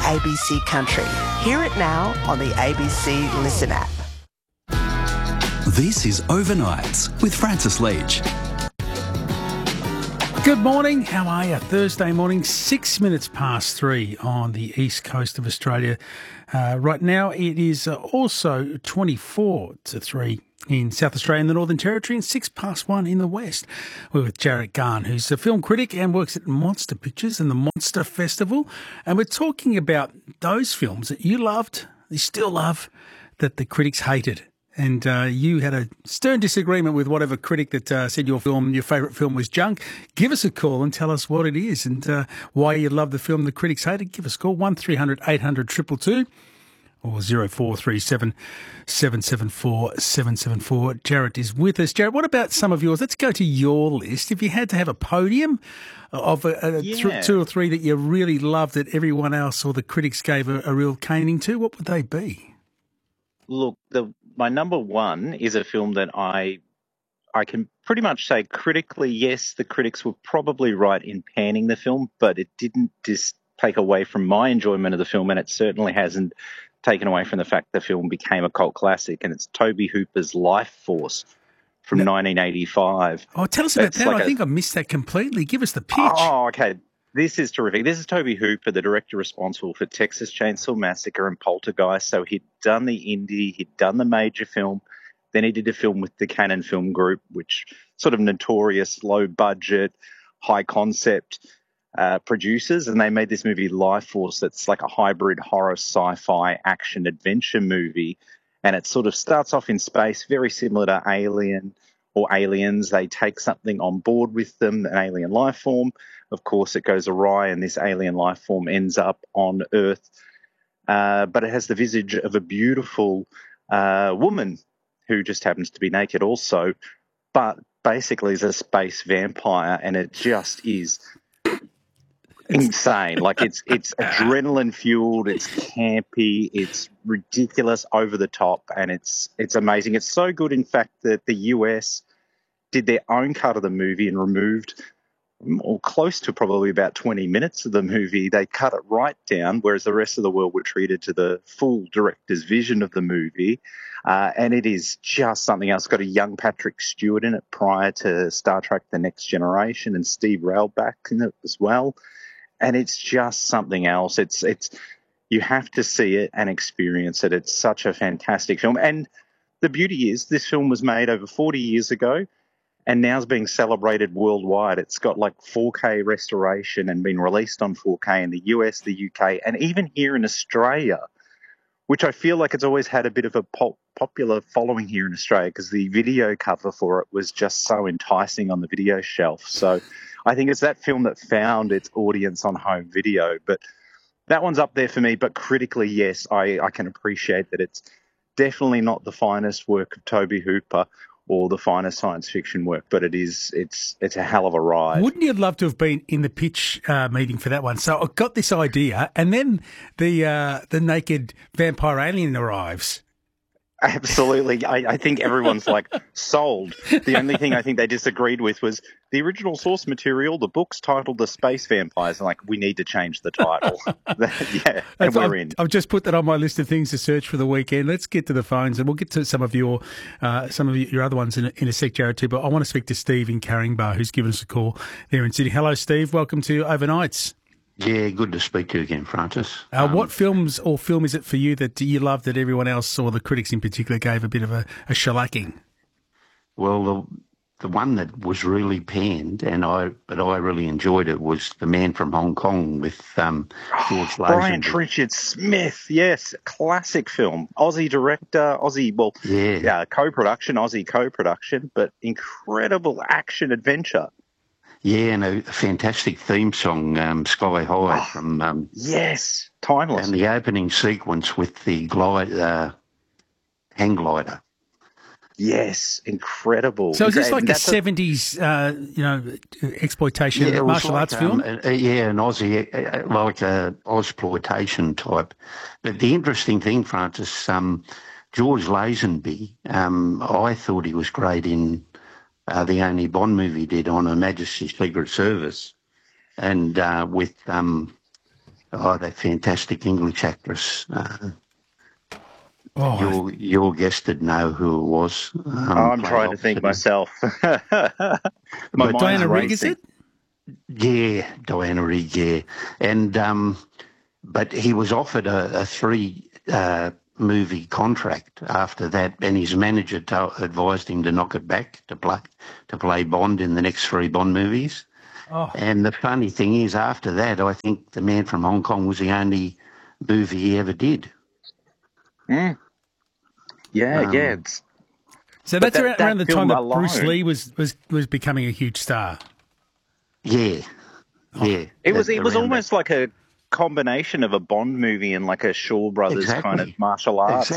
ABC Country. Hear it now on the ABC Listen app. This is Overnights with Francis Leach. Good morning. How are you? Thursday morning, 6 minutes past 3 on the east coast of Australia. Right now, it is also 24 to 3 in South Australia and the Northern Territory and 6 past 1 in the West. We're with Jarrett Garn, who's a film critic and works at Monster Pictures and the Monster Festival. And we're talking about those films that you loved, you still love, that the critics hated. And you had a stern disagreement with whatever critic that said your favourite film was junk. Give us a call and tell us what it is and why you love the film the critics hated. Give us a call, 1300 800 222 or 0437 774 774. Jarrett is with us. Jarrett, what about some of yours? Let's go to your list. If you had to have a podium of two or three that you really loved that everyone else or the critics gave a real caning to, what would they be? Look, my number one is a film that I can pretty much say critically, yes, the critics were probably right in panning the film, but it didn't just take away from my enjoyment of the film, and it certainly hasn't taken away from the fact the film became a cult classic, and it's Tobe Hooper's Life Force from 1985. Oh, tell us about that. I think I missed that completely. Give us the pitch. Oh, okay. This is terrific. This is Tobe Hooper, the director responsible for Texas Chainsaw Massacre and Poltergeist. So he'd done the indie, he'd done the major film, then he did a film with the Cannon Film Group, which sort of notorious, low-budget, high-concept producers, and they made this movie Life Force that's like a hybrid horror, sci-fi, action-adventure movie, and it sort of starts off in space, very similar to Alien or Aliens. They take something on board with them, an alien life form. Of course, it goes awry, and this alien life form ends up on Earth. But it has the visage of a beautiful woman who just happens to be naked also, but basically is a space vampire, and it just is insane. Like it's adrenaline fueled, it's campy, it's ridiculous, over the top, and it's amazing. It's so good, in fact, that the US did their own cut of the movie and removed or close to probably about 20 minutes of the movie. They cut it right down, whereas the rest of the world were treated to the full director's vision of the movie. And it is just something else. It's got a young Patrick Stewart in it prior to Star Trek The Next Generation, and Steve Railback in it as well. And it's just something else. It's you have to see it and experience it. It's such a fantastic film. And the beauty is this film was made over 40 years ago, and now is being celebrated worldwide. It's got like 4K restoration and been released on 4K in the US, the UK, and even here in Australia, which I feel like it's always had a bit of a popular following here in Australia because the video cover for it was just so enticing on the video shelf. So I think it's that film that found its audience on home video. But that one's up there for me. But critically, yes, I can appreciate that it's definitely not the finest work of Tobe Hooper or the finest science fiction work, but it's a hell of a ride. Wouldn't you love to have been in the pitch meeting for that one? So I got this idea, and then the naked vampire alien arrives. Absolutely. I think everyone's like sold. The only thing I think they disagreed with was the original source material, the book's titled The Space Vampires, and like, we need to change the title. Yeah, and we're in. I've just put that on my list of things to search for the weekend. Let's get to the phones, and we'll get to some of your other ones in a sec, Jarrett, too. But I want to speak to Steve in Caringbah, who's given us a call there in Sydney. Hello, Steve. Welcome to Overnights. Yeah, good to speak to you again, Francis. What films or film is it for you that you love that everyone else, or the critics in particular, gave a bit of a shellacking? Well, the one that was really panned, but I really enjoyed it, was The Man from Hong Kong with George Lazenby. Brian Richard Smith, yes, classic film. Aussie director, co-production, Aussie co-production, but incredible action adventure. Yeah, and a fantastic theme song, Sky High from... yes, timeless. And the opening sequence with the hang glider. Yes, incredible. So is this like a 70s, exploitation martial arts film? An Aussie, like a Ozploitation type. But the interesting thing, Francis, George Lazenby, I thought he was great in the only Bond movie he did, on Her Majesty's Secret Service, and with Oh, that fantastic English actress. Oh, Your guest did know who it was. I'm trying to think myself. My mind's Diana Rigg, is racing. it? Yeah, Diana Rigg, yeah. And but he was offered a three movie contract after that, and his manager advised him to knock it back to play Bond in the next 3 Bond movies. Oh. And the funny thing is, after that, I think The Man from Hong Kong was the only movie he ever did. Yeah. Yeah. So that's that around the time film that alone- Bruce Lee was becoming a huge star. Yeah, yeah. It was around almost like a combination of a Bond movie and like a Shaw Brothers kind Exactly. of martial arts